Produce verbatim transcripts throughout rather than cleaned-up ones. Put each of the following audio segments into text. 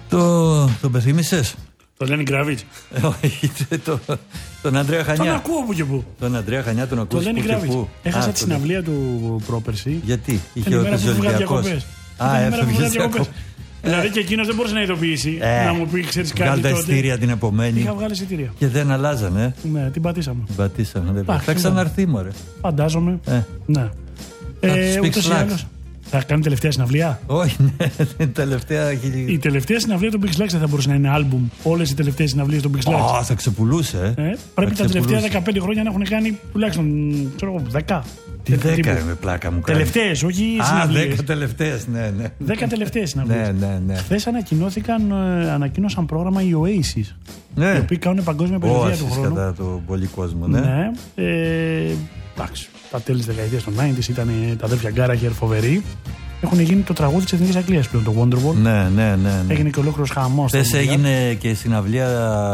Το, τον πεθύμησες? Το Λένι Γκράβιτς. Όχι, τον Ανδρέα Χανιά. Τον ακούω που και που. Τον Ανδρέα Χανιά τον ακούω. Το Λένι Γκράβιτς. Έχασα τη συναυλία του πρόπερση. Γιατί? Είχε ο Ολυμπιακός. Α, έφευγε. Δηλαδή και εκείνος δεν μπορούσε να ειδοποιήσει. Ε, να μου πει, ξέρεις κάτι. Βγάλει τα εισιτήρια την επομένη. Είχα βγάλει εισιτήρια. Και δεν αλλάζανε. Ναι, την πατήσαμε. Την πατήσαμε. Θα ξαναρθεί, μωρέ. Φαντάζομαι. Ε. Ναι. Ε, ούτως ή άλλως. Θα κάνει τελευταία συναυλία? Όχι, ναι, τελευταία... Η τελευταία συναυλία του Big Slacks δεν θα μπορούσε να είναι άλμπουμ. Όλες οι τελευταίες συναυλίες του Big Slacks. Oh, θα ξεπουλούσε. Ε. Ε, πρέπει τα τελευταία δεκαπέντε χρόνια να έχουν κάνει τουλάχιστον ξέρω, δέκα. Τι δέκα με πλάκα μου κάνει. Τελευταίες, όχι συναυλίες. Α, δέκα τελευταίες, ναι, ναι. Δέκα τελευταίες συναυλίες. Ναι, ναι, ναι. Χθες ανακοινώθηκαν, ανακοίνωσαν πρόγραμμα οι Oasis. Ναι. Οι οποίοι κάνουν παγκόσμια περιοδία του χρόνου. Κατά τον πολύ κόσμο, ναι. Ναι. Ε, εντάξει, τα τέλη της δεκαετίας των ενενήντα ήταν τα αδέρφια Γκάραχερ φοβεροί. Έχουν γίνει το τραγούδι της Εθνικής Αγγλίας πλέον, το Wonderwall. Ναι, ναι, ναι, ναι. Έγινε και ολόκληρος χαμός. Χθες έγινε και συναυλία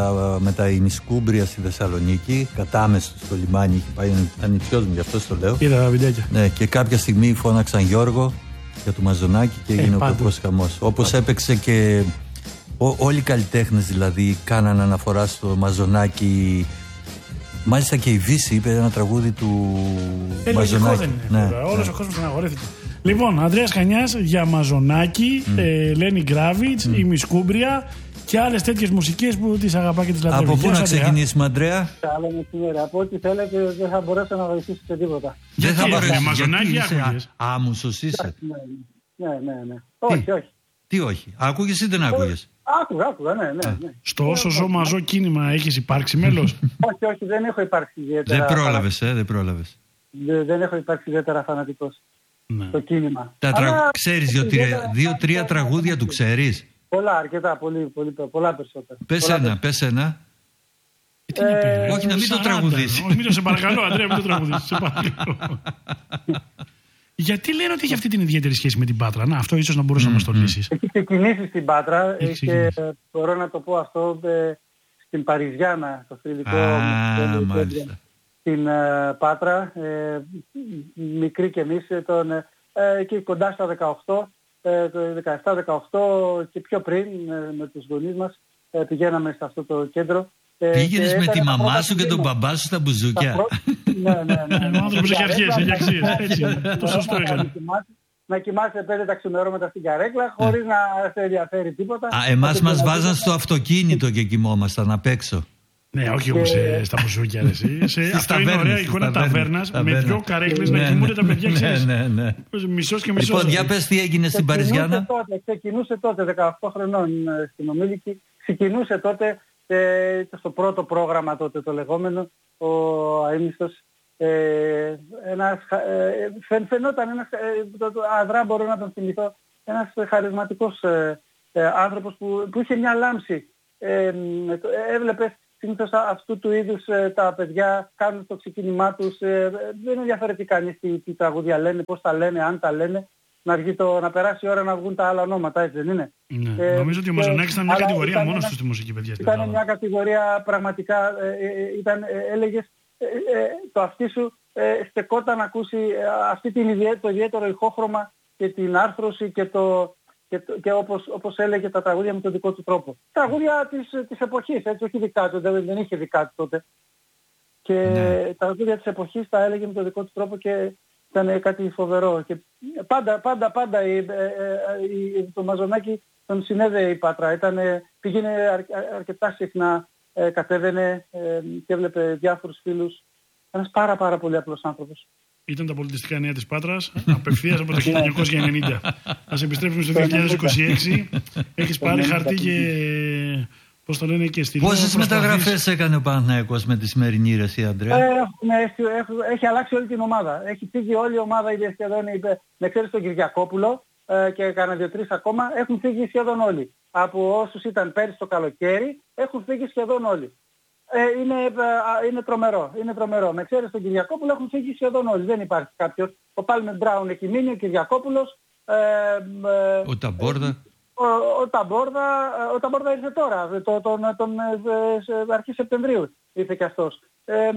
με τα ημισκούμπρια στη Θεσσαλονίκη. Κατάμεστο στο λιμάνι, είχε πάει ανιψιός μου, γι' αυτό το λέω. Είδα τα βιντεάκια. Ναι, και κάποια στιγμή φώναξαν Γιώργο για το Μαζονάκι και έγινε ε, ο κοπός χαμός. Όπως έπαιξε και ό, όλοι οι καλλιτέχνες δηλαδή κάναν αναφορά στο Μαζονάκι. Μάλιστα και η Βύση είπε ένα τραγούδι του ε, Μαζονάκι. Δεν είναι, ναι, όλος ναι. Ο κόσμος αναγορεύτηκε. Λοιπόν, Ανδρέας Χανιάς για Μαζονάκι, mm. ε, Λένι Γκράβιτς, mm. η Μισκούμπρια και άλλες τέτοιες μουσικές που τις αγαπά και τις λατρεύει. Από πού να ξεκινήσουμε, Αντρέα? Καλό μεσημέρι. Από ό,τι θέλετε δεν θα μπορέσω να βοηθήσω σε τίποτα. Δεν θα μπορέσω. Μαζονάκι άκουγες? Άμουσος είσαι. Ναι, ναι, ναι. Όχι, όχι. Τι όχι? Άκουγες ή δεν άκουγες? Άκουγα, άκουγα, ναι, ναι. Στο όσο ζω μαζό κίνημα έχεις υπάρξει μέλος? Όχι, όχι, δεν έχω υπάρξει ιδιαίτερα. Δεν πρόλαβες, ε, δεν πρόλαβες. Δεν έχω υπάρξει ιδιαίτερα φανατικός. Ναι. Το κίνημα. Τα τρα... Αλλά... Ξέρεις δύο-τρία τραγούδια του ξέρεις? Πολλά, αρκετά, πολύ, πολύ, πολλά περισσότερα. Πες πολλά ένα, πες ένα. Ε, ε, όχι να μην το τραγουδήσει. Όχι, μην το σε παρακαλώ, Αντρέα, μην το τραγουδήσει. Σε παρακαλώ. Γιατί λένε ότι έχει αυτή την ιδιαίτερη σχέση με την Πάτρα? Να, αυτό ίσως να μπορούσε mm, να μας το λύσεις. Έχει ξεκινήσει στην Πάτρα έχει και μπορώ να το πω αυτό ε, στην Παριζιάνα, το θρυλικό. Ah, μάλιστα. Στην ε, Πάτρα, ε, μικρή και εμείς, τον, ε, εκεί κοντά στα δεκαοκτώ, ε, το δεκαεπτά δεκαοκτώ και πιο πριν ε, με τους γονείς μας ε, πηγαίναμε σε αυτό το κέντρο. Πήγαινες με τη μαμά σου και τον μπαμπά σου στα μπουζούκια? Ναι, ναι, ναι. Ο άνθρωπος έχει αρχές, έχει αξίες. Έτσι, το σωστό έκανε. Να κοιμάσαι πέντε τα ξημερώματα στην καρέκλα χωρίς να σε ενδιαφέρει τίποτα. Α, εμάς μας βάζαν στο αυτοκίνητο και κοιμόμασταν απ' έξω. Ναι, όχι όμως στα μπουζούκια. Αυτό είναι ωραία εικόνα ταβέρνας με δυο καρέκλες να κοιμούνται τα παιδιά, ξέρεις. Μισός και μισός. Λοιπόν, για πες τι έγινε στην Παριζιάνα. Ξεκινούσε τότε, δεκαοκτώ χρονών στην Ομίλικη, ξεκινούσε τότε στο πρώτο πρόγραμμα τότε το λεγόμενο, ο αείμνηστος, ε, ένας, ε, φαι, φαινόταν ένας, ε, το, το, αδρά μπορώ να τον θυμηθώ, ένας χαρισματικός ε, ε, άνθρωπος που, που είχε μια λάμψη. Ε, ε, έβλεπες συνήθως αυτού του είδους ε, τα παιδιά κάνουν το ξεκίνημά τους, ε, δεν ενδιαφέρει τι κανείς, τι, τι τραγούδια λένε, πώς τα λένε, αν τα λένε. Να, βγει το, να περάσει η ώρα να βγουν τα άλλα ονόματα, έτσι δεν είναι? Ναι. Ε, Νομίζω ότι ο Μαζονάκης ήταν μια κατηγορία μόνος του στη μουσική, παιδιά. Ήταν μια κατηγορία πραγματικά, ε, ε, ήταν, ε, έλεγες, ε, ε, το αυτί σου ε, στεκόταν να ακούσει ε, αυτή την ιδιαίτερο, το ιδιαίτερο ηχόχρωμα και την άρθρωση και, το, και, το, και όπως, όπως έλεγε τα τραγούδια με τον δικό του τρόπο. Τραγούδια της, της εποχής, έτσι, όχι δικά του, δεν, δεν είχε δικά του τότε. Και ναι. Τα τραγούδια της εποχής τα έλεγε με τον δικό του τρόπο και ήταν κάτι φοβερό. Και πάντα, πάντα, πάντα η, ε, ε, το Μαζονάκι τον συνέδεε η Πάτρα. Ήταν, πήγαινε αρ, αρκετά συχνά, ε, κατέβαινε ε, και έβλεπε διάφορους φίλους. Ένας πάρα πάρα πολύ απλός άνθρωπος. Ήταν τα πολιτιστικά νέα της Πάτρας, απευθείας από το χίλια εννιακόσια ενενήντα. Ας επιστρέψουμε στο δύο χιλιάδες είκοσι έξι. Έχεις πάρει χαρτί και... Πώς το λένε και στη Λίβα. Πόσες μεταγραφές έκανε ο Παναθηναϊκός με τη σημερινή ήρεση, Αντρέα? Ε, έχει, έχει, έχει αλλάξει όλη την ομάδα. Έχει φύγει όλη η ομάδα, η σχεδόν, είπε, με ξέρεις τον Κυριακόπουλο ε, και κάνα δύο-τρεις ακόμα, έχουν φύγει σχεδόν όλοι. Από όσους ήταν πέρυσι το καλοκαίρι, έχουν φύγει σχεδόν όλοι. Ε, είναι, ε, είναι τρομερό, είναι τρομερό. Με ξέρεις τον Κυριακόπουλο έχουν φύγει σχεδόν όλοι. Δεν υπάρχει κάποιος. Ο Πάλμερ Μπράουν έχει μείνει, ο Κυριακόπουλος. Ε, ε, ο Ταμπόρδα. Ο, ο, Ταμπόρδα, ο Ταμπόρδα ήρθε τώρα, τον, τον, τον, τον ε, αρχή Σεπτεμβρίου ήρθε και αυτός. Ε, ε,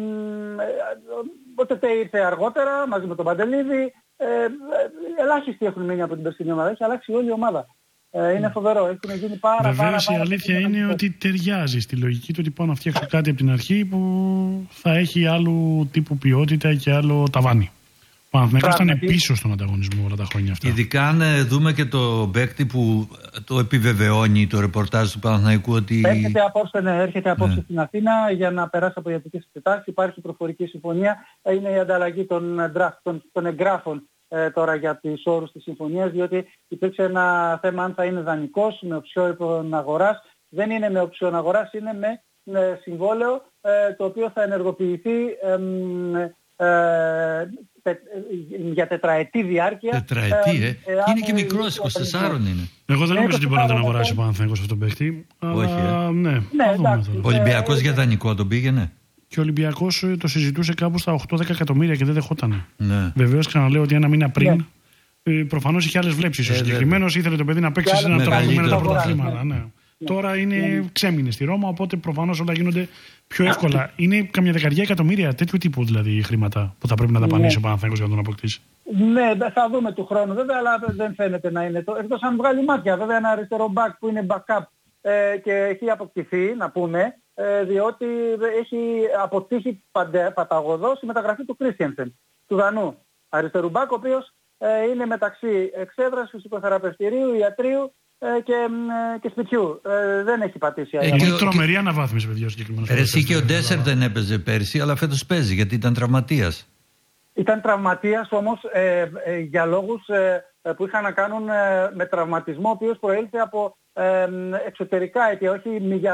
ο Τετέ ήρθε αργότερα μαζί με τον Παντελίδη. Ε, ε, ελάχιστοι έχουν μείνει από την περσινή ομάδα, έχει αλλάξει όλη η ομάδα. Ε, είναι φοβερό. Έχουν γίνει πάρα, Βεβαίως, πάρα, πάρα η αλήθεια πάρα, είναι ότι ταιριάζει στη λογική του ότι πάω να φτιάξω κάτι από την αρχή που θα έχει άλλου τύπου ποιότητα και άλλο ταβάνι. Ο Παναθηναϊκός ήταν πίσω στον ανταγωνισμό όλα τα χρόνια αυτά. Ειδικά αν δούμε και το παίκτη που το επιβεβαιώνει το ρεπορτάζ του Παναθηναϊκού ότι... Έρχεται απόψε, ναι, έρχεται απόψε ναι. στην Αθήνα για να περάσει από ιατρικές εξετάσεις. Υπάρχει προφορική συμφωνία. Είναι η ανταλλαγή των, draft, των, των εγγράφων ε, τώρα για τις όρους της συμφωνίας, διότι υπήρξε ένα θέμα αν θα είναι δανεικός, με οψιόν αγοράς. Δεν είναι με οψιόν αγοράς, είναι με, με συμβόλαιο ε, το οποίο θα ενεργοποιηθεί ε, ε, τε, για τετραετή διάρκεια. Τετραετή, ε. ε, ε είναι και μικρός, είκοσι τέσσερα είναι. Εγώ δεν νομίζω ότι μπορεί να τον αγοράσει ο Παναθηναϊκός αυτόν τον παίχτη. Όχι, ε. ναι. ναι εντάξει, ο Ολυμπιακός ε, για δανεικό τον πήγαινε. Και ο Ολυμπιακός το συζητούσε κάπου στα οκτώ δέκα εκατομμύρια και δεν δεχόταν. Ναι. Βεβαίως, ξαναλέω ότι ένα μήνα πριν, ναι. προφανώς είχε άλλες βλέψεις. Ε, ο συγκεκριμένος ήθελε το παιδί να παίξει σε ένα τραβηγμένο τα πρωταθλήματα. Ναι. Ναι. Τώρα είναι ναι. ξέμεινε στη Ρώμα, οπότε προφανώς όλα γίνονται πιο εύκολα. Είναι καμιά δεκαριά εκατομμύρια τέτοιου τύπου δηλαδή χρήματα που θα πρέπει να δαπανίσει ο Παναθηναϊκός για να τον αποκτήσει. Ναι, θα δούμε του χρόνου βέβαια, αλλά δεν φαίνεται να είναι το. Εκτός αν βγάλει μάτια, βέβαια, ένα αριστερό μπακ που είναι backup ε, και έχει αποκτηθεί, να πούμε, ε, διότι έχει αποτύχει παντε, παταγωδός η μεταγραφή του Κρίστιανσεν, του Δανού. Αριστερού μπακ, ο οποίος ε, είναι μεταξύ εξέδρας, φυσικοθεραπευτηρίου, ιατρίου και, και σπιτιού. Ε, δεν έχει πατήσει. Ε, είναι τρομερή αναβάθμιση, παιδιά, ο συγκεκριμένος. Εσύ και ο Ντέσσερ δεν έπαιζε πέρσι, αλλά φέτος παίζει γιατί ήταν τραυματίας. Ήταν τραυματίας όμως ε, ε, για λόγους ε, που είχαν να κάνουν ε, με τραυματισμό, ο οποίος προήλθε από ε, εξωτερικά αίτια, όχι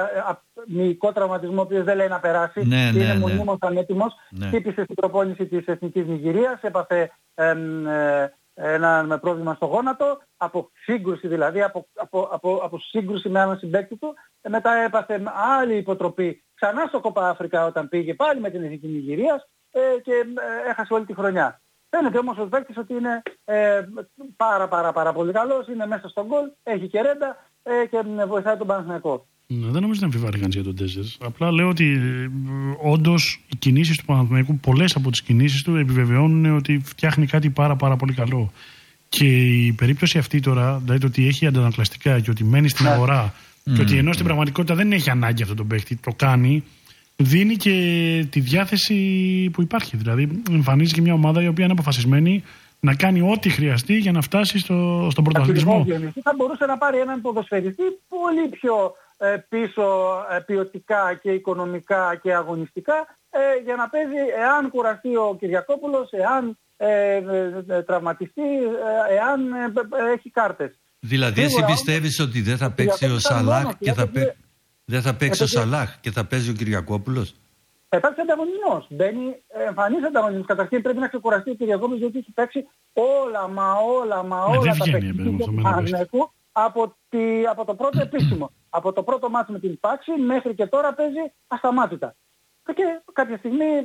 μυϊκό τραυματισμό, ο οποίος δεν λέει να περάσει. Ναι, είναι ναι, ναι. μονίμως ανέτοιμος. Ναι. Χτύπησε στην προπόνηση της Εθνικής Νιγηρίας, έπαθε ε, ε, ένα με πρόβλημα στο γόνατο, από σύγκρουση δηλαδή, από, από, από, από σύγκρουση με έναν συμπαίκτη του. Ε, μετά έπαθε άλλη υποτροπή ξανά στο Κόπα Αφρικά όταν πήγε πάλι με την Εθνική Νιγηρίας ε, και ε, έχασε όλη τη χρονιά. Φαίνεται όμως ο παίκτης ότι είναι ε, πάρα πάρα πάρα πολύ καλός, είναι μέσα στον γκολ, έχει και ρέντα ε, και βοηθάει τον Παναθηναϊκό. Ναι, δεν νομίζω να αμφιβάλλει κανείς για τον Ντέσσερ. Απλά λέω ότι ε, όντως οι κινήσεις του Παναθηναϊκού, πολλές από τις κινήσεις του επιβεβαιώνουν ότι φτιάχνει κάτι πάρα πάρα πολύ καλό. Και η περίπτωση αυτή τώρα, δηλαδή το ότι έχει αντανακλαστικά και ότι μένει στην αγορά mm. και ότι ενώ στην πραγματικότητα δεν έχει ανάγκη αυτό τον παίχτη, το κάνει, δίνει και τη διάθεση που υπάρχει. Δηλαδή εμφανίζει και μια ομάδα η οποία είναι αποφασισμένη να κάνει ό,τι χρειαστεί για να φτάσει στο, στον πρωταθλητισμό. Θα μπορούσε να πάρει έναν ποδοσφαιριστή πολύ πιο ε, πίσω ε, ποιοτικά και οικονομικά και αγωνιστικά ε, για να παίζει εάν κουραστεί ο Κυριακόπουλος, εάν ε, ε, ε, τραυματιστεί, ε, εάν ε, ε, έχει κάρτες. Δηλαδή εσύ πιστεύεις ότι δεν θα παίξει ο Σαλάχ και θα, παί... δεν θα παίξει ο Σαλάχ και θα παίζει ο Κυριακόπουλος? Υπάρχει ανταγωνισμός. Μπαίνει εμφανής ανταγωνισμός. Καταρχήν πρέπει να ξεκουραστεί ο Κυριακόπουλος, γιατί έχει παίξει όλα μα όλα μα όλα τα παιχνίδια του Παναθηναϊκού από, τη, από το πρώτο επίσημο. Από το πρώτο μάτι με την Πάξη μέχρι και τώρα παίζει ασταμάτητα. Και κάποια στιγμή ε,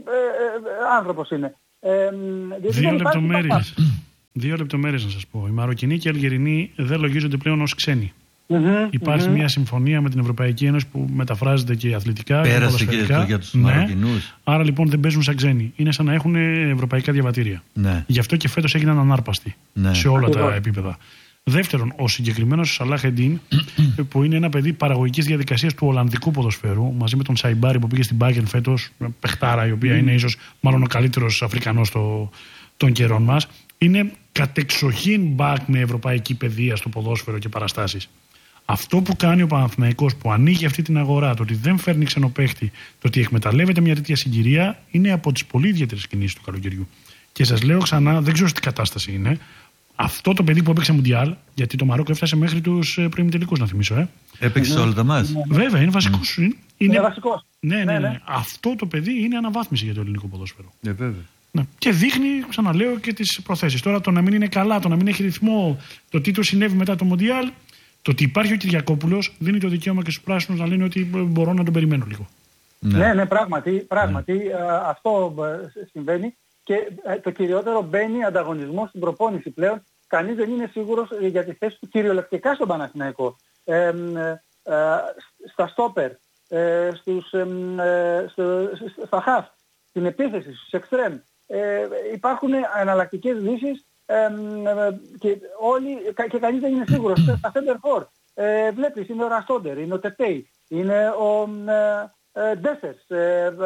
ε, άνθρωπος είναι. Ε, Δύο λεπτομέρειες. Δύο λεπτομέρειες να σας πω. Οι Μαροκινοί και οι Αλγερινοί δεν λογίζονται πλέον ως ξένοι. Mm-hmm, Υπάρχει mm-hmm. μια συμφωνία με την Ευρωπαϊκή Ένωση που μεταφράζεται και αθλητικά. Πέρασε και, και για τους ναι. Μαροκινούς. Άρα λοιπόν δεν παίζουν σαν ξένοι. Είναι σαν να έχουν ευρωπαϊκά διαβατήρια. Ναι. Γι' αυτό και φέτος έγιναν ανάρπαστοι ναι. σε όλα τα επίπεδα. Δεύτερον, ο συγκεκριμένος Σαλάχ Εντίν, που είναι ένα παιδί παραγωγικής διαδικασίας του Ολλανδικού ποδοσφαίρου, μαζί με τον Σαϊμπάρη που πήγε στην Bayern φέτος, παιχτάρα, η οποία mm. είναι ίσως μάλλον ο καλύτερος Αφρικανός το, των καιρών μας, είναι κατεξοχήν μπακ με ευρωπαϊκή παιδεία στο ποδόσφαιρο και παραστάσεις. Αυτό που κάνει ο Παναθηναϊκός, που ανοίγει αυτή την αγορά, το ότι δεν φέρνει ξενοπαίχτη, το ότι εκμεταλλεύεται μια τέτοια συγκυρία, είναι από τις πολύ ιδιαίτερες κινήσεις του καλοκαιριού. Και σας λέω ξανά, δεν ξέρω σε τι κατάσταση είναι. Αυτό το παιδί που έπαιξε Μουντιάλ, γιατί το Μαρόκο έφτασε μέχρι τους προημιτελικούς, να θυμίσω. Ε. Έπαιξε όλα τα μάτς. Βέβαια, είναι βασικός. Mm. Είναι, είναι βασικός. Ναι, ναι, ναι, ναι. Αυτό το παιδί είναι αναβάθμιση για το ελληνικό ποδόσφαιρο. Ε, βέβαια. Ναι. Και δείχνει, ξαναλέω, και τις προθέσεις. Τώρα το να μην είναι καλά, το να μην έχει ρυθμό, το τι του συνέβη μετά το Μουντιάλ, το ότι υπάρχει ο Κυριακόπουλος δίνει το δικαίωμα και στους πράσινους να λένε ότι μπορώ να τον περιμένω λίγο. Ναι, ναι, ναι πράγματι, πράγματι ναι. α, αυτό συμβαίνει. Και το κυριότερο, μπαίνει ανταγωνισμό στην προπόνηση πλέον. Κανείς δεν είναι σίγουρος για τη θέση του κυριολεκτικά στον Παναθηναϊκό. Ε, ε, ε, στα στόπερ, ε, στους, ε, στο, στα χαφ, στην επίθεση, στους εξτρέμ. Ε, υπάρχουν εναλλακτικές λύσεις και, όλοι, και κανείς δεν είναι σίγουρος. Στα center for ε, βλέπεις, είναι ο Ρασόντερ, είναι ο Τετέι, είναι ο ε, Ντέσερς, ε, ε,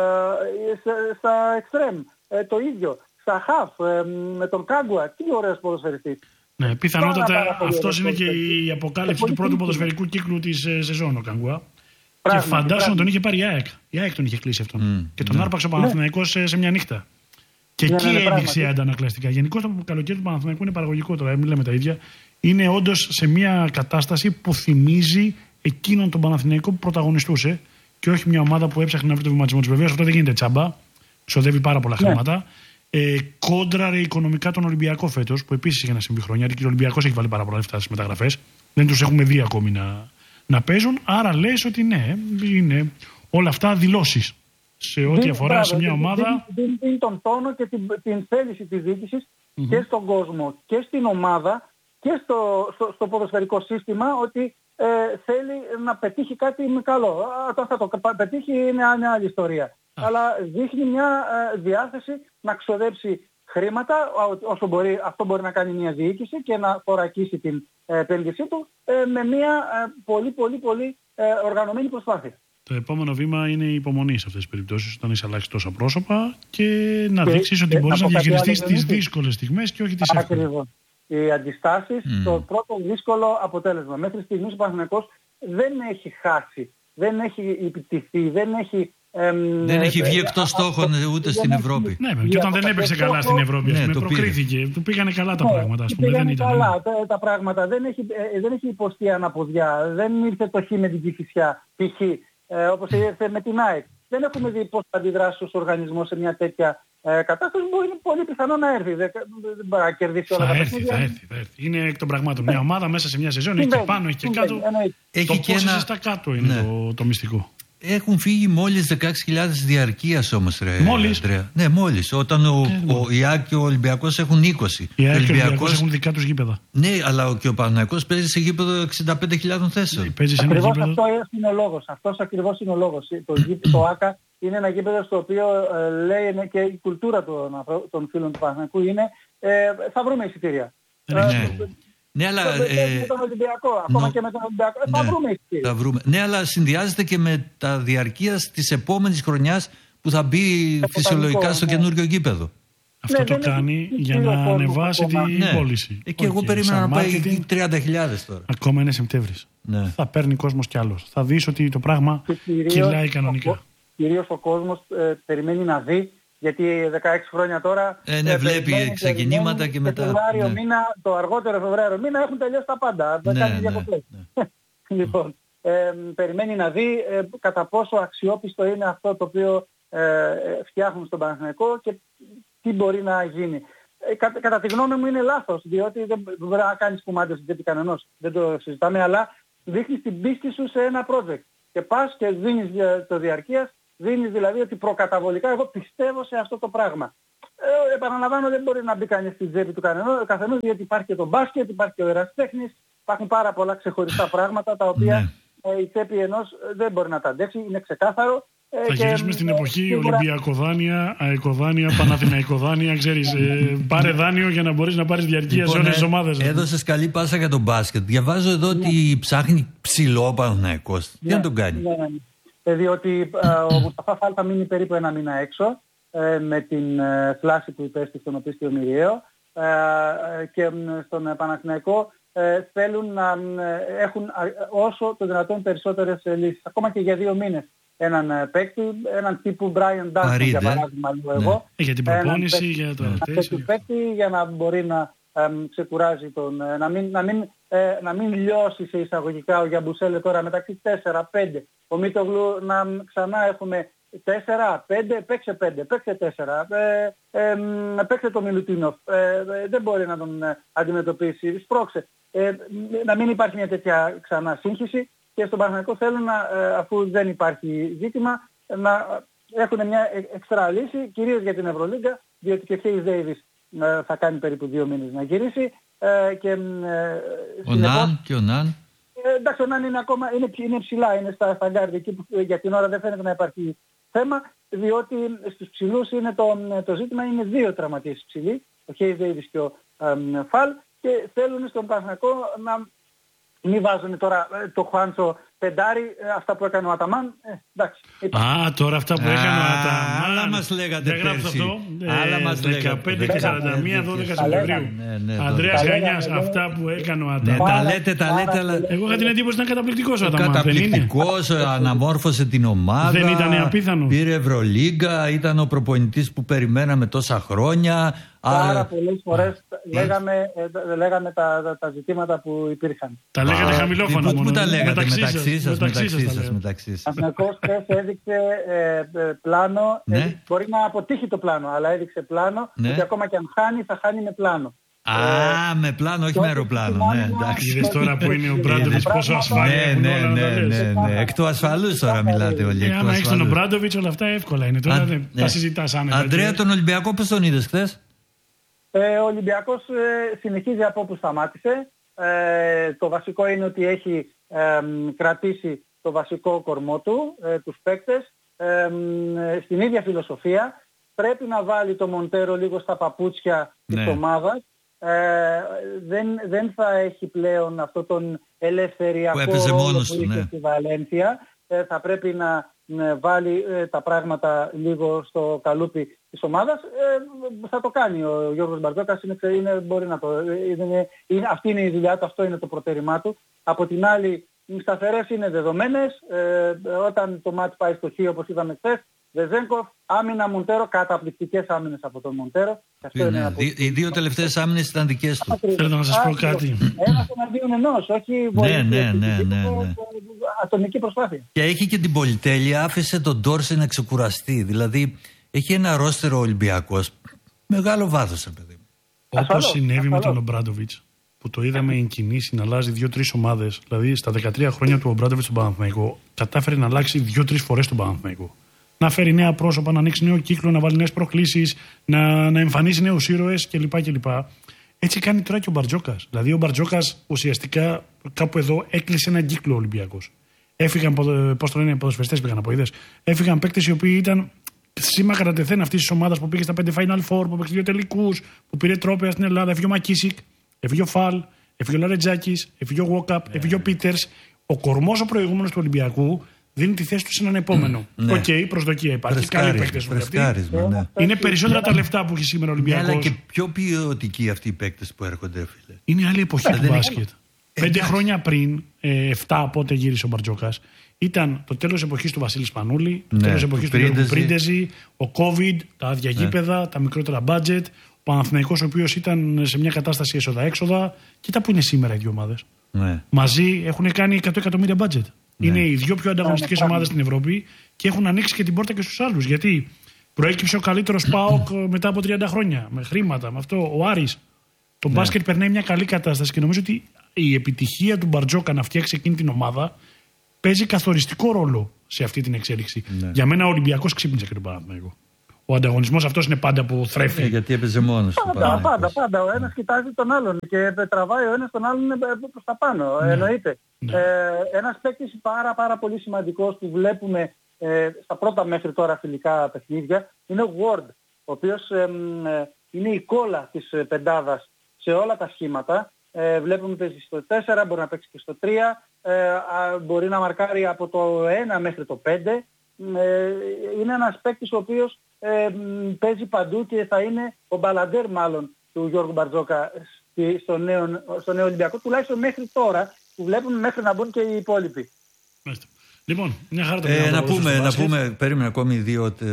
στα εξτρέμ ε, το ίδιο, στα half ε, με τον Κάγκουα, τι ωραίος ποδοσφαιριστής. Ναι, πιθανότατα αυτός είναι και η αποκάλυψη του πρώτου ποδοσφαιρικού κύκλου της ε, σεζόν ο Κάγκουα. Και φαντάσου να τον είχε πάρει η ΑΕΚ. Η ΑΕΚ τον είχε κλείσει αυτόν. Mm, και τον mm. άρπαξε ο Παναθηναϊκός σε, σε μια νύχτα. Και ναι, εκεί ναι, έδειξε αντανακλαστικά. Γενικώς το καλοκαίρι του Παναθηναϊκού είναι παραγωγικό τώρα, μην λέμε τα ίδια. Είναι όντως σε μια κατάσταση που θυμίζει εκείνον τον Παναθηναϊκό που πρωταγωνιστούσε και όχι μια ομάδα που έψαχνε να βρει το βηματισμό της. Βεβαίως αυτό δεν γίνεται τσάμπα. Ξοδεύει πάρα πολλά ναι. χρήματα. Ε, κόντραρε οικονομικά τον Ολυμπιακό φέτος, που επίσης είχε να συμβεί χρόνια. Και ο Ολυμπιακός έχει βάλει πάρα πολλά λεφτά στις μεταγραφές. Δεν τους έχουμε δει ακόμη να, να παίζουν. Άρα λες ότι ναι, είναι όλα αυτά δηλώσεις σε ό,τι δίνει, αφορά μπράβο, σε μια ομάδα. Δίνει, δίνει τον τόνο και την, την θέληση της διοίκησης mm-hmm. και στον κόσμο και στην ομάδα και στο, στο, στο ποδοσφαιρικό σύστημα ότι ε, θέλει να πετύχει κάτι καλό. Αν θα το πετύχει είναι μια άλλη ιστορία. Ah. Αλλά δείχνει μια ε, διάθεση να ξοδέψει χρήματα, όσο μπορεί, αυτό μπορεί να κάνει μια διοίκηση και να θωρακίσει την ε, επένδυσή του ε, με μια ε, πολύ πολύ πολύ ε, οργανωμένη προσπάθεια. Το επόμενο βήμα είναι η υπομονή σε αυτές τις περιπτώσεις, όταν είσαι αλλάξει τόσα πρόσωπα και να και, δείξεις ότι μπορείς να διαχειριστείς τις δύσκολες στιγμές και όχι τις εύκολες. Ακριβώς. Οι αντιστάσεις, mm. το πρώτο δύσκολο αποτέλεσμα. Μέχρι στιγμής ο Παναθηναϊκός δεν έχει χάσει, δεν έχει επιτυχθεί, δεν έχει... Εμ, δεν έχει βγει εκτός στόχων ούτε στην Ευρώπη. Ναι, και όταν δεν έπαιξε καλά στην Ευρώπη, ναι, το προκρίθηκε. Του πήγανε καλά τα πράγματα, ας πούμε. Πήγανε καλά τα πράγματα. Δεν έχει, δεν έχει υποστεί αναποδιά. Δεν ήρθε το χ με την Κηφισιά, π.χ. Ε, όπως ήρθε με την ΑΕΚ. Δεν έχουμε δει πώς θα αντιδράσει ο οργανισμός σε μια τέτοια ε, κατάσταση που είναι πολύ πιθανό να έρθει. Δεν, δεν μπορεί να κερδίσει όλα τα παιχνίδια. Θα έρθει, θα έρθει. Είναι εκ των πραγμάτων. Μια ομάδα μέσα σε μια σεζόν έχει και πάνω, έχει και κάτω. Έχει το και πώς ένα... είσαι στα κάτω είναι ναι. το, το μυστικό. Έχουν φύγει μόλις δεκαέξι χιλιάδες διαρκείας όμως, ρε μόλις. Αντρέα. Ναι, μόλις. Όταν ο, ε, ο Ιάκ και ο Ολυμπιακός έχουν είκοσι. Οι Ιάκ και ο Ολυμπιακός έχουν δικά τους γήπεδα. Ναι, αλλά και ο Παναθηναϊκός παίζει σε γήπεδο εξήντα πέντε χιλιάδες θέσεων. Ναι, ακριβώς γήπεδο... αυτό είναι ο λόγος. Αυτός ακριβώς είναι ο λόγος. Το, το ΆΚΑ είναι ένα γήπεδο στο οποίο ε, λέει και η κουλτούρα των, των φίλων του Παναθηναϊκού είναι ε, θα βρούμε εισιτήρια. Ναι. Ναι, αλλά, ε, με τον Ολυμπιακό, ακόμα νο... και με τον Ολυμπιακό. Ναι, θα βρούμε εισιτήρια. Θα βρούμε. Ναι, αλλά συνδυάζεται και με τα διαρκείας της επόμενης χρονιάς που θα μπει φυσιολογικά στο ναι. καινούριο γήπεδο. Αυτό ναι, το κάνει για να ανεβάσει την ναι. πώληση. Ε, και okay. εγώ περίμενα να πάει τριάντα χιλιάδες τώρα. Ακόμα είναι Σεπτέμβρης. Ναι. Θα παίρνει κόσμος κι άλλος. Θα δεις ότι το πράγμα κυλάει κανονικά. Κυρίως ο κόσμος ε, περιμένει να δει. Γιατί δεκαέξι χρόνια τώρα... Ε, ναι, βλέπει ξεκινήματα και μετά... Το Φεβρουάριο ναι. μήνα, το αργότερο Φεβρουάριο μήνα έχουν τελειώσει τα πάντα. Δεν ναι, κάνει διακοπές. Ναι, ναι. Λοιπόν, ε, περιμένει να δει ε, κατά πόσο αξιόπιστο είναι αυτό το οποίο ε, φτιάχνουν στον Παναθηναϊκό και τι μπορεί να γίνει. Ε, κα, κατά τη γνώμη μου είναι λάθος, διότι δεν μπορεί να κάνεις κουμάντες δεν κανενός. Δεν το συζητάμε, αλλά δείχνεις την πίστη σου σε ένα project. Και πας και δίνεις το διαρκείας. Δίνεις δηλαδή ότι προκαταβολικά εγώ πιστεύω σε αυτό το πράγμα. Ε, επαναλαμβάνω δεν μπορεί να μπει κανείς στη τσέπη του καθενός γιατί υπάρχει και το μπάσκετ, υπάρχει και ο ερασιτέχνης, υπάρχουν πάρα πολλά ξεχωριστά πράγματα τα οποία ναι. ε, η τσέπη ενός δεν μπορεί να τα αντέξει, είναι ξεκάθαρο. Ε, Θα γυρίσουμε στην εποχή σίγουρα... Ολυμπιακοδάνεια, αεκοδάνεια, Παναθηναϊκοδάνεια, ξέρεις, ε, πάρε δάνειο για να μπορείς να πάρεις διαρκεία λοιπόν, σε όλες τις ομάδες. Έδωσες καλή πάσα για τον μπάσκετ. Διαβάζω εδώ ναι. ότι ψάχνει ψηλό ο Παναθηναϊκός. Τι να τον κάνει. Ναι, ναι. διότι ε, ο Μουσταφά Φάλ θα μείνει περίπου ένα μήνα έξω ε, με την ε, φλάση που υπέστη στον οπίστιο Μυριαίο ε, ε, και στον Παναθηναϊκό ε, θέλουν να ε, έχουν όσο το δυνατόν περισσότερες ε, λύσεις, ακόμα και για δύο μήνες. Έναν ε, παίκτη, έναν τύπου Brian Dawson για παράδειγμα, λέω ναι. εγώ. Ε, για την προπόνηση, για το ρωτήσιο. Παίκτη για να μπορεί να ε, ξεκουράζει τον, ε, να μην, να μην Ε, να μην λιώσει σε εισαγωγικά ο Γιαμπουσέλε τώρα μεταξύ τέσσερα πέντε. Ο Μίτογλου να ξανά έχουμε τέσσερα πέντε, παίξε πέντε, παίξε τέσσερα, ε, ε, παίξε το Μιλουτίνοφ. Ε, ε, δεν μπορεί να τον ε, αντιμετωπίσει, σπρώξε. Ε, να μην υπάρχει μια τέτοια ξανά σύγχυση και στον Παναθηναϊκό θέλουν να, ε, αφού δεν υπάρχει ζήτημα, να έχουν μια εξτρά λύση, κυρίως για την Ευρωλίγκα, διότι και ο Χέις Ντέιβις ε, θα κάνει περίπου δύο μήνες να γυρίσει. Ε, και, ε, ο Ναν και ο Ναν. Ε, εντάξει, ο Ναν είναι ακόμα είναι, είναι ψηλά, είναι στα φαγκάρδια εκεί που για την ώρα δεν φαίνεται να υπάρχει θέμα, διότι στους ψηλούς είναι το, το ζήτημα είναι δύο τραυματίες ψηλοί, ο Χέις Ντέιβις και ο φαλ και θέλουν στον Παναθηναϊκό να μην βάζουν τώρα το Χουάντσο πεντάρι, αυτά που έκανε ο Αταμάν. Ε, εντάξει. Α, τώρα αυτά που έκανε ο Αταμάν. Άλλα μας λέγατε πέρσι. Άλλα μας δεκαπέντε και σαράντα μία δώδεκα Σεπτεμβρίου. Ανδρέας Χανιάς, αυτά που έκανε ο Αταμάν. Ναι, τα λέτε, τα λέτε, αλλά... Εγώ είχα την εντύπωση ότι ήταν καταπληκτικός ο Αταμάν. Καταπληκτικός, αναμόρφωσε την ομάδα. Δεν ήταν απίθανο. Πήρε Ευρωλίγκα, ήταν ο προπονητής που περιμέναμε τόσα χρόνια. Πάρα πολλές φορές λέγαμε, λέγαμε τα, τα, τα ζητήματα που υπήρχαν. Τα λέγατε χαμηλόφωνα μόνο. Πού τα λέγατε μεταξύ, μεταξύ σας, μεταξύ μεταξύ σας, σας. μεταξύ σας. Αθηναϊκός έδειξε ε, πλάνο, Ναι. έδειξε, μπορεί να αποτύχει το πλάνο, αλλά έδειξε πλάνο, Ναι. ότι ακόμα και αν χάνει, θα χάνει με πλάνο. Α, ε, με πλάνο, όχι με αεροπλάνο. Ναι, εντάξει. Είδες τώρα που είναι ο Μπράντοβιτς πόσο ασφάλεια έχουν Ναι, όλα να τα ναι, λες. ναι, ναι. Εκ του ασφαλούς τώρα μιλάτε όλοι. Ε, εκ του άμα έχεις τον ασφαλούς. Μπράντοβιτς όλα αυτά εύκολα είναι. Τώρα Α, δεν ναι. τα συζητάς άνετα. Αντρέα, τον Ολυμπιακό πώς τον είδες χθες? Ε, ο Ολυμπιακός ε, συνεχίζει από όπου σταμάτησε. Ε, το βασικό είναι ότι έχει ε, κρατήσει το βασικό κορμό του, ε, τους παίκτες, ε, στην ίδια φιλοσοφία. Πρέπει να βάλει το Μοντέρο λίγο στα παπούτσια της Ναι. ομάδας. Ε, δεν, δεν θα έχει πλέον αυτό τον ελευθεριακό Που έπαιζε ρόλο μόνος που του, είχε ναι. στη Βαλένθια. Ε, θα πρέπει να να βάλει ε, τα πράγματα λίγο στο καλούπι της ομάδας. Ε, θα το κάνει ο Γιώργος Μπαρτζόκας, είναι, είναι, μπορεί να το, είναι, είναι, αυτή είναι η δουλειά του, αυτό είναι το προτέρημά του. Από την άλλη, οι σταθερές είναι δεδομένες. Ε, όταν το μάτς πάει στο χ, όπως είδαμε χθες, Βεζένκοφ, άμυνα Μοντέρο, καταπληκτικές άμυνες από τον Μοντέρο. Ναι, οι δύο τελευταίες άμυνες ήταν δικές του. Θέλω να σας πω κάτι. Ένας εναντίον ενός, όχι βοήθεια. Ναι, ναι, ναι, ναι, ναι. Ατομική προσπάθεια. Και έχει και την πολυτέλεια, άφησε τον Ντόρσε να ξεκουραστεί. Δηλαδή, έχει ένα ρόστερο Ολυμπιακός. Μεγάλο βάθος, παιδί. Όπως συνέβη με τον Ομπράντοβιτς, που το είδαμε εν κινήσει να αλλάζει δύο-τρεις ομάδες. Δηλαδή, στα δεκατρία χρόνια του Ομπράντοβιτς στον Παναθηναϊκό, κατάφερε να αλλάξει δύο-τρεις φορές τον Παναθηναϊκό. Να φέρει νέα πρόσωπα, να ανοίξει νέο κύκλο, να βάλει νέες προκλήσεις, να, να εμφανίσει νέους ήρωες κλπ. κλπ. Έτσι κάνει τώρα και ο Μπαρτζόκας. Δηλαδή, ο Μπαρτζόκας ουσιαστικά κάπου εδώ έκλεισε έναν κύκλο Ολυμπιακός. Έφυγαν, πώς το λένε, ποδοσφαιριστές πήγαν από είδες. Έφυγαν παίκτες οι οποίοι ήταν σήμα κατά τεθέν αυτής της ομάδας που πήγε στα πέντε Final Four, που πήγε δύο τελικούς, που πήρε τρόπαια στην Ελλάδα. Έφυγε ο Μακίσικ, έφυγε ο Φαλ, έφυγε ο Λαρετζάκης, έφυγε ο Γουόκαπ, έφυγε ο Πίτερς. Ο κορμός ο προηγούμενος του Ολυμπιακού δίνει τη θέση του σε έναν επόμενο. Οκ, Ναι. okay, προσδοκία υπάρχει. Καλοί παίκτες. Ναι. Είναι περισσότερα τα λεφτά που έχει σήμερα ο Ολυμπιακός. Αλλά και πιο ποιοτικοί αυτοί οι παίκτες που έρχονται, φίλε. Είναι άλλη εποχή του δεν μπάσκετ. Πέντε χρόνια πριν, ε, εφτά από ό,τι γύρισε ο Μπαρτζόκας, ήταν το τέλος εποχής του Βασίλη Σπανούλη, το Ναι, τέλος του εποχής του Γιώργου Πρίντεζη. Πρίντεζη, ο COVID, τα άδεια γήπεδα, τα μικρότερα budget, ο Παναθηναϊκός ο οποίος ήταν σε μια κατάσταση έσοδα-έξοδα. Κοίτα που είναι σήμερα οι δύο ομάδες. Ναι. Μαζί έχουν κάνει εκατό εκατομμύρια budget. Είναι οι δύο πιο ανταγωνιστικές ομάδες στην Ευρώπη και έχουν ανοίξει και την πόρτα και στους άλλους. Γιατί προέκυψε ο καλύτερος ΠΑΟΚ μετά από τριάντα χρόνια. Με χρήματα, με αυτό. Ο Άρης. Το Ναι. μπάσκετ περνάει μια καλή κατάσταση και νομίζω ότι η επιτυχία του Μπαρτζόκα να φτιάξει εκείνη την ομάδα παίζει καθοριστικό ρόλο σε αυτή την εξέλιξη. Ναι. Για μένα ο Ολυμπιακός ξύπνησε και τον Παναθηναϊκό. Ο ανταγωνισμός αυτός είναι πάντα που θρέφει. Ε, γιατί έπαιζε μόνος του. Πάντα, Παναθηναϊκός. πάντα, πάντα. Ο ένας κοιτάζει τον άλλον και τραβάει ο ένας τον άλλον προς τα πάνω. Ναι. Εννοείται. Ναι. Ε, ένας παίκτης πάρα, πάρα πολύ σημαντικός που βλέπουμε ε, στα πρώτα μέχρι τώρα φιλικά παιχνίδια είναι ο Ward, ο οποίος ε, ε, είναι η κόλλα της ε, πεντάδας σε όλα τα σχήματα. Ε, βλέπουμε παίζει στο τέσσερα, μπορεί να παίξει και στο τρία, ε, α, μπορεί να μαρκάρει από το ένα μέχρι το πέντε. Ε, είναι ένας παίκτης ο οποίος ε, παίζει παντού και θα είναι ο μπαλαντέρ μάλλον του Γιώργου Μπαρτζόκα στη, στο, νέο, στο νέο Ολυμπιακό, τουλάχιστον μέχρι τώρα που βλέπουμε μέχρι να μπουν και οι υπόλοιποι. Μάλιστα. Λοιπόν, μια χαρά το Ε, να στο πούμε, να μπάσκετ. πούμε, περίμενα ακόμη δύο ε,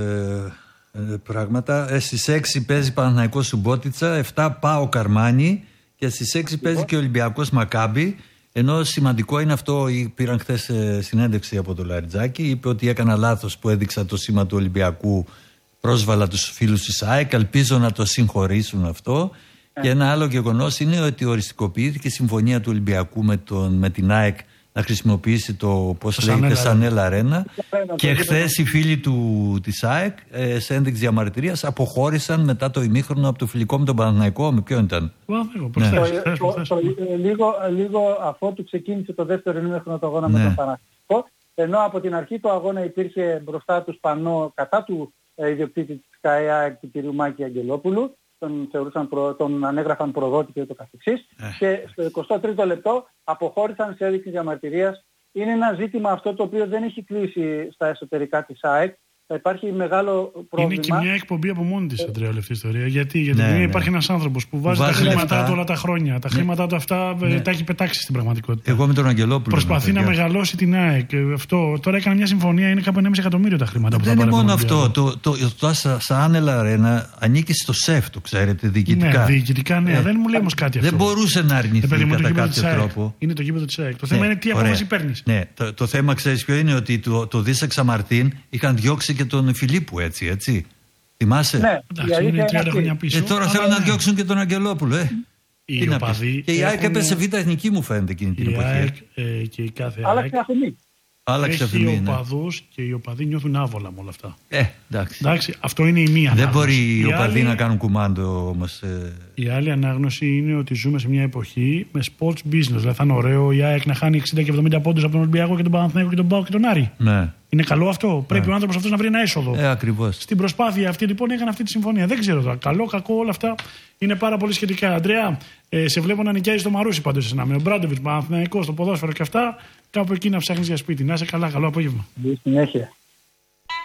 ε, πράγματα. Ε, στις έξι παίζει Παναθηναϊκός Σουμπότιτσα, επτά Πάο Καρμάνι και στις έξι παίζει και Ολυμπιακός Μακάμπι. Ενώ σημαντικό είναι αυτό, πήραν χθες συνέντευξη από το Λαριτζάκη, είπε ότι έκανα λάθος που έδειξα το σήμα του Ολυμπιακού, πρόσβαλα τους φίλους της ΑΕΚ, ελπίζω να το συγχωρήσουν αυτό. Και ένα άλλο γεγονός είναι ότι οριστικοποιήθηκε η συμφωνία του Ολυμπιακού με, τον, με την ΑΕΚ να χρησιμοποιήσει το, πώς λέγεται, Σανέλ Αρένα. Και χθες οι φίλοι του, της ΑΕΚ, ε, σε ένδειξη διαμαρτυρίας, αποχώρησαν μετά το ημίχρονο από το φιλικό με τον Παναθηναϊκό. Με ποιον ήταν? Λίγο, λίγο αφότου ξεκίνησε το δεύτερο ημίχρονο του αγώνα, ναι, με τον Παναθηναϊκό, ενώ από την αρχή του αγώνα υπήρχε μπροστά του πανό κατά του ε, ιδιοκτήτη της ΚΑΕΑ του κ. Μάκη Αγγελόπουλου, τον, θεωρούσαν προ, τον ανέγραφαν προδότη και το καθεξής. Ε. Και στο εικοστό τρίτο λεπτό αποχώρησαν σε έδειξη διαμαρτυρίας. Είναι ένα ζήτημα αυτό το οποίο δεν έχει κλείσει στα εσωτερικά της ΑΕΚ. Θα υπάρχει μεγάλο πρόβλημα. Είναι και μια εκπομπή από μόνη της, Αντρέα, όλη αυτή η ιστορία. Γιατί, γιατί ναι, ναι. υπάρχει ένας άνθρωπος που βάζει, βάζει τα χρήματά του όλα τα χρόνια. Τα ναι. χρήματά του αυτά ναι. τα έχει πετάξει στην πραγματικότητα. Εγώ με τον Αγγελόπουλο. Προσπαθεί να μεγαλώσει την ΑΕΚ. Αυτό, τώρα έκανε μια συμφωνία, είναι κάπου ενάμιση εκατομμύριο τα χρήματα που δεν θα είναι μόνο αυτό. Το, το, το, το Άνελα Αρένα ανήκει στο ΣΕΦ, το ξέρετε, διοικητικά. Ναι, διοικητικά, ναι. Ε, δεν μου λέει όμως κάτι αυτό. Δεν μπορούσε να αρνηθεί ε, κατά κάποιο τρόπο. Είναι το γήπεδο της ΑΕΚ. Το θέμα είναι τι απόφαση παίρνει. Το θέμα, ξέρει ποιο είναι, ότι το Δίσεξα Μαρτίν είχαν διώξει και τον Φιλίππου. Έτσι, έτσι. Θυμάσαι. Ναι, εντάξει, είναι τριάντα χρόνια πίσω. Ε, τώρα θέλουν να διώξουν και τον Αγγελόπουλο, ε. Οι οπαδοί και η ΑΕΚ έπεσε β' εθνική, μου φαίνεται, εκείνη την εποχή. ΑΕΚ, ε, και η κάθε Άλλαξε αφημί. Άλλαξε αφημί. Έχει ναι. οπαδούς και οι οπαδοί νιώθουν άβολα με όλα αυτά. Ε, εντάξει. εντάξει. Αυτό είναι η μία δεν ανάγνωση. Δεν μπορεί οι οπαδοί άλλη... να κάνουν κουμάντο όμως. Ε... Η άλλη ανάγνωση είναι ότι ζούμε σε μια εποχή με sports business. Δηλαδή θα είναι ωραίο η ΑΕΚ να χάνει εξήντα και εβδομήντα πόντους από τον Ολυμπιακό και τον Παναθηναϊκό και τον ΠΑΟΚ και τον Άρη. Ναι. Είναι καλό αυτό. Ναι. Πρέπει ο άνθρωπος αυτός να βρει ένα έσοδο. Ε, ακριβώς. Στην προσπάθεια αυτή λοιπόν έκανε αυτή τη συμφωνία. Δεν ξέρω τώρα. Καλό, κακό, όλα αυτά είναι πάρα πολύ σχετικά. Αντρέα, ε, σε βλέπω να νοικιάζει το Μαρούσι πάντως εσένα. Με ο Μπράντοβιτς, Παναθηναϊκό, στο ποδόσφαιρο και αυτά. Κάπου εκεί να ψάχνεις για σπίτι. Να είσαι καλά. Καλό απόγευμα. Συνέχεια.